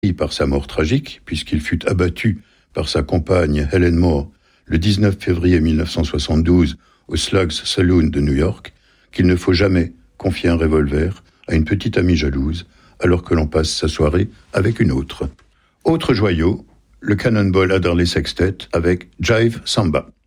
par sa mort tragique, puisqu'il fut abattu par sa compagne Helen Moore le 19 février 1972 au Slugs Saloon de New York, qu'il ne faut jamais confier un revolver à une petite amie jalouse alors que l'on passe sa soirée avec une autre. Autre joyau, le Cannonball Adderley Sextet avec Jive Samba.